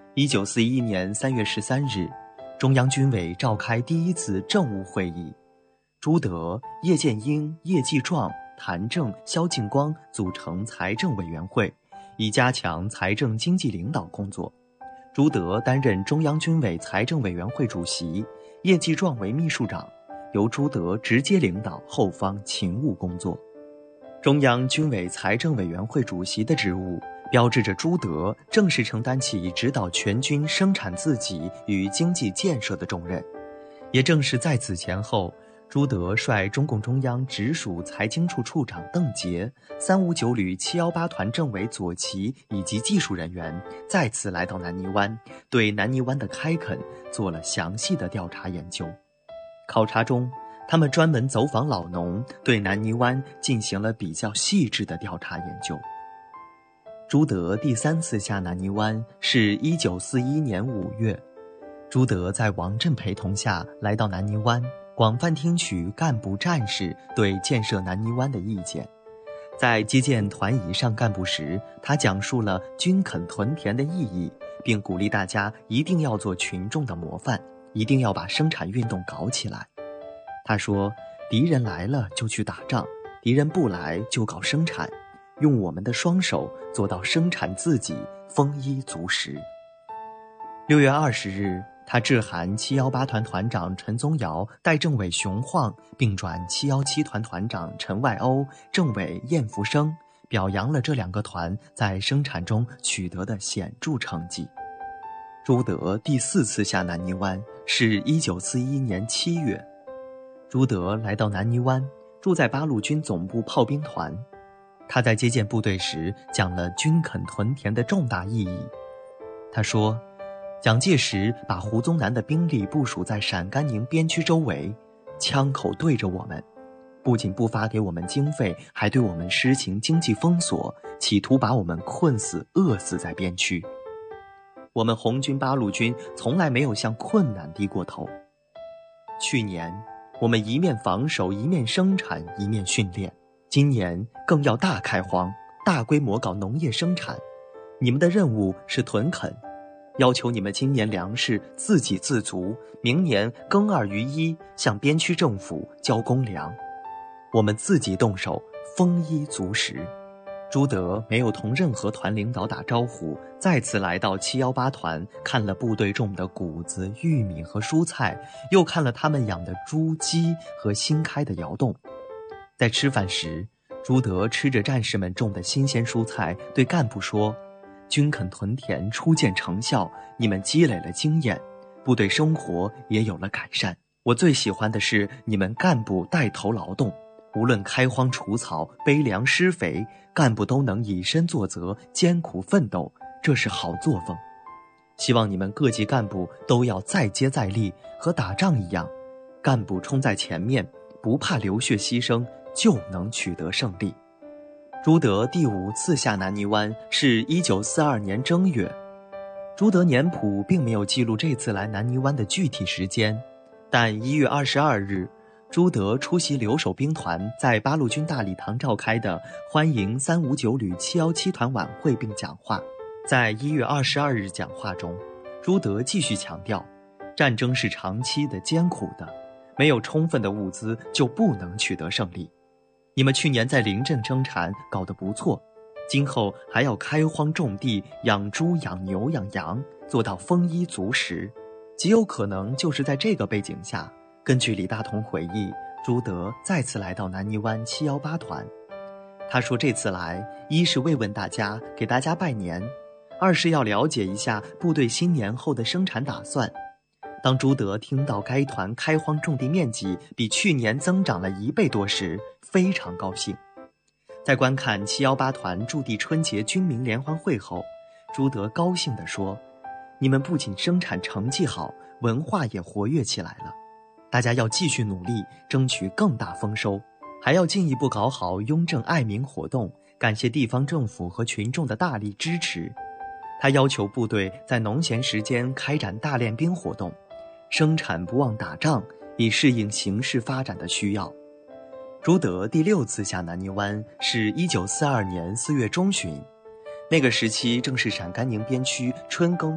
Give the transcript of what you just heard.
1941年3月13日，中央军委召开第一次政务会议，朱德、叶剑英、叶继壮、谭政、萧劲光组成财政委员会，以加强财政经济领导工作。朱德担任中央军委财政委员会主席，叶继壮为秘书长，由朱德直接领导后方勤务工作。中央军委财政委员会主席的职务，标志着朱德正式承担起指导全军生产自给与经济建设的重任。也正是在此前后，朱德率中共中央直属财经处处长邓捷、359旅718团政委左奇以及技术人员再次来到南泥湾，对南泥湾的开垦做了详细的调查研究。考察中，他们专门走访老农，对南泥湾进行了比较细致的调查研究。朱德第3次下南泥湾是1941年5月，朱德在王震陪同下来到南泥湾，广泛听取干部战士对建设南泥湾的意见。在接见团以上干部时，他讲述了均垦屯田的意义，并鼓励大家一定要做群众的模范，一定要把生产运动搞起来。他说，敌人来了就去打仗，敌人不来就搞生产，用我们的双手做到生产自己，丰衣足食。6月20日，他致函718团团长陈宗尧、代政委熊晃，并转717团团长陈外欧、政委晏福生，表扬了这2个团在生产中取得的显著成绩。朱德第4次下南泥湾是1941年7月，朱德来到南泥湾，住在八路军总部炮兵团。他在接见部队时讲了均垦屯田的重大意义。他说，蒋介石把胡宗南的兵力部署在陕甘宁边区周围，枪口对着我们，不仅不发给我们经费，还对我们实行经济封锁，企图把我们困死、饿死在边区。我们红军八路军从来没有向困难低过头。去年我们一面防守，一面生产，一面训练，今年更要大开荒，大规模搞农业生产。你们的任务是屯垦，要求你们今年粮食自给自足，明年耕2余1，向边区政府交公粮。我们自己动手，丰衣足食。朱德没有同任何团领导打招呼，再次来到718团，看了部队种的谷子、玉米和蔬菜，又看了他们养的猪、鸡和新开的窑洞。在吃饭时，朱德吃着战士们种的新鲜蔬菜，对干部说，均垦屯田初见成效，你们积累了经验，部队生活也有了改善。我最喜欢的是你们干部带头劳动，无论开荒除草、背粮施肥，干部都能以身作则，艰苦奋斗，这是好作风。希望你们各级干部都要再接再厉，和打仗一样，干部冲在前面，不怕流血牺牲，就能取得胜利。朱德第5次下南泥湾是1942年正月。朱德年谱并没有记录这次来南泥湾的具体时间，但1月22日，朱德出席留守兵团在八路军大礼堂召开的欢迎359旅717团晚会并讲话。在1月22日讲话中，朱德继续强调，战争是长期的、艰苦的，没有充分的物资就不能取得胜利。你们去年在临镇生产搞得不错，今后还要开荒种地，养猪、养牛、养羊，做到丰衣足食。极有可能就是在这个背景下，根据李大同回忆，朱德再次来到南泥湾718团。他说，这次来，一是慰问大家，给大家拜年；二是要了解一下部队新年后的生产打算。当朱德听到该团开荒种地面积比去年增长了1倍多时，非常高兴。在观看718团驻地春节军民联欢会后，朱德高兴地说，你们不仅生产成绩好，文化也活跃起来了。大家要继续努力，争取更大丰收，还要进一步搞好雍正爱民活动，感谢地方政府和群众的大力支持。他要求部队在农闲时间开展大练兵活动，生产不忘打仗，以适应形势发展的需要。朱德第6次下南泥湾是1942年4月中旬，那个时期正是陕甘宁边区春耕